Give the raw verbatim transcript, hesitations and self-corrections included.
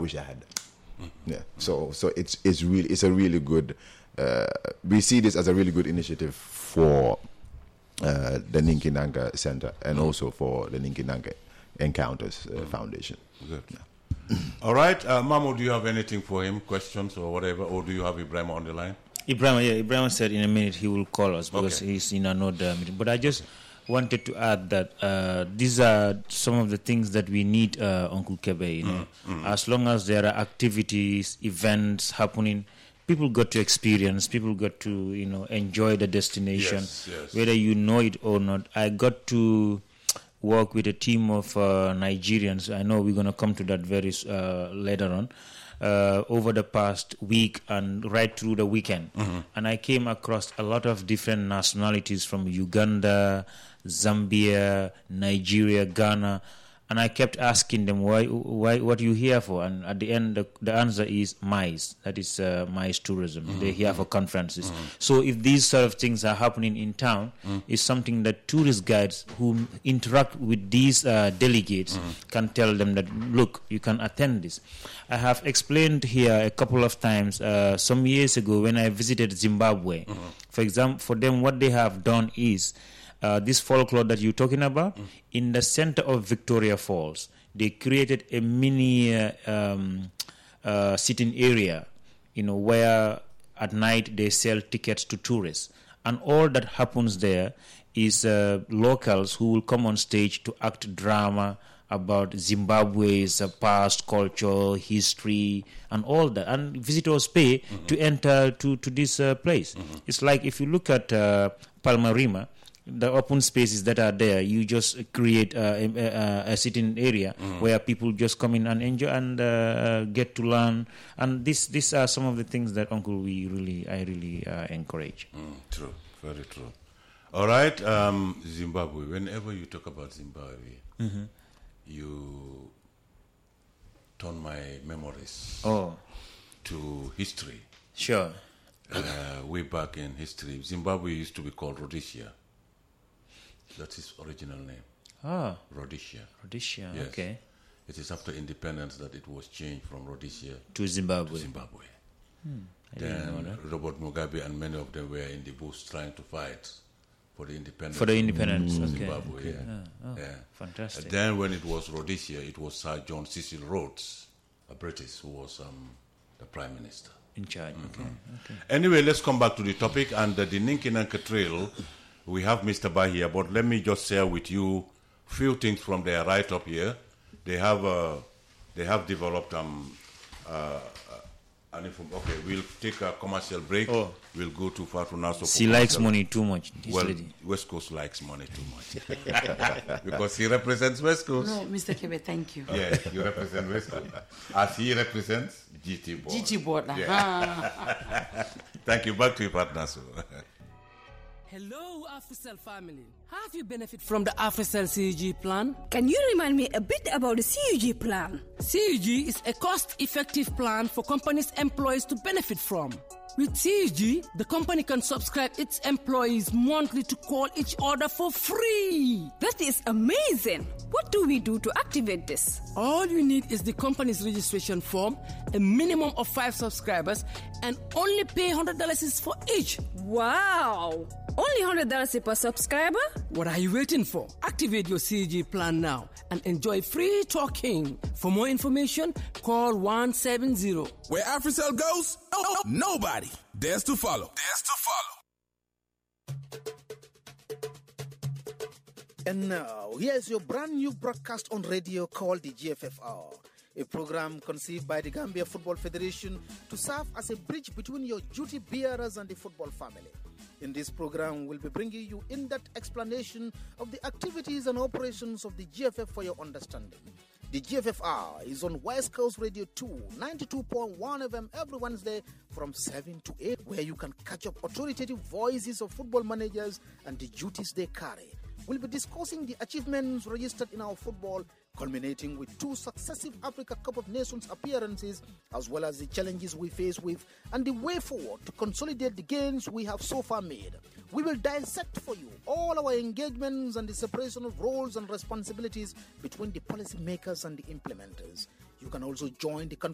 wish I had that. Mm-hmm. Yeah. So so it's it's really it's a really good. Uh, we see this as a really good initiative for uh, the Ninki Nanka Center and mm-hmm. also for the Ninki Nanka Encounters uh, mm-hmm. Foundation. Good. Yeah. All right, uh, Mamu, do you have anything for him, questions or whatever, or do you have Ibrahim on the line? Ibrahim, yeah, Ibrahim said in a minute he will call us because okay. he's in another meeting. But I just wanted to add that uh, these are some of the things that we need, uh, Uncle Kebe. You know, mm-hmm. as long as there are activities, events happening, people got to experience. People got to you know enjoy the destination, yes, yes. whether you know it or not. I got to work with a team of uh, Nigerians. I know we're going to come to that very uh, later on. Uh, over the past week and right through the weekend. Mm-hmm. And I came across a lot of different nationalities from Uganda, Zambia, Nigeria, Ghana. And I kept asking them, why, why, what are you here for? And at the end, the, the answer is MICE. That is uh, MICE Tourism. Mm-hmm. They're here for conferences. Mm-hmm. So if these sort of things are happening in town, mm-hmm. it's something that tourist guides who interact with these uh, delegates mm-hmm. can tell them that, look, you can attend this. I have explained here a couple of times, uh, some years ago when I visited Zimbabwe. Mm-hmm. For example, for them, what they have done is, Uh, this folklore that you're talking about, mm. in the center of Victoria Falls, they created a mini uh, um, uh, sitting area, you know, where at night they sell tickets to tourists. And all that happens there is uh, locals who will come on stage to act drama about Zimbabwe's uh, past culture, history, and all that. And visitors pay mm-hmm. to enter to, to this uh, place. Mm-hmm. It's like if you look at uh, Palmarima, the open spaces that are there, you just create uh, a, a, a sitting area mm. where people just come in and enjoy and uh, get to learn. And this, these are some of the things that, Uncle, we really, I really uh, encourage. Mm, true, very true. All right, um, Zimbabwe. Whenever you talk about Zimbabwe, mm-hmm. you turn my memories oh. to history. Sure. Uh, way back in history, Zimbabwe used to be called Rhodesia. That's his original name. Ah. Rhodesia. Rhodesia, yes. Okay. It is after independence that it was changed from Rhodesia to Zimbabwe. To Zimbabwe. Hmm. I then didn't know that. Robert Mugabe and many of them were in the bush trying to fight for the independence. For the independence, of okay. Zimbabwe. Okay. Yeah. Ah, oh, yeah. Fantastic. And then when it was Rhodesia, it was Sir John Cecil Rhodes, a British, who was um, the Prime Minister. In charge, mm-hmm. okay. okay. Anyway, let's come back to the topic and uh, the Ninki Nanka Trail. We have Mister Ba here, but let me just share with you a few things from their write-up here. They have uh, they have developed um, uh, an info. Okay, we'll take a commercial break. Oh. We'll go to Fatuna. So she likes money too much, this well, lady. West Coast likes money too much. Because he represents West Coast. No, Mister Kebe, thank you. Yeah, you represent West Coast. As he represents G T Board. G T Board. Yeah. Thank you. Back to you, partner. Hello, AfriCell family. Have you benefit from the AfriCell C U G plan? Can you remind me a bit about the C U G plan? C U G is a cost-effective plan for companies' employees to benefit from. With C U G, the company can subscribe its employees monthly to call each other for free. That is amazing. What do we do to activate this? All you need is the company's registration form, a minimum of five subscribers, and only pay one hundred dollars for each. Wow! Only one hundred dollars per subscriber? What are you waiting for? Activate your C U G plan now and enjoy free talking. For more information, call one seven zero. Where AfriCell goes, oh, nobody dares to follow. Dares to follow. And now, here's your brand new broadcast on radio called the G F F R, a program conceived by the Gambia Football Federation to serve as a bridge between your duty bearers and the football family. In this program, we'll be bringing you in-depth explanation of the activities and operations of the G F F for your understanding. The G F F R is on West Coast Radio two, ninety-two point one F M every Wednesday from seven to eight, where you can catch up authoritative voices of football managers and the duties they carry. We'll be discussing the achievements registered in our football, culminating with two successive Africa Cup of Nations appearances, as well as the challenges we face with and the way forward to consolidate the gains we have so far made. We will dissect for you all our engagements and the separation of roles and responsibilities between the policymakers and the implementers. You can also join the conversation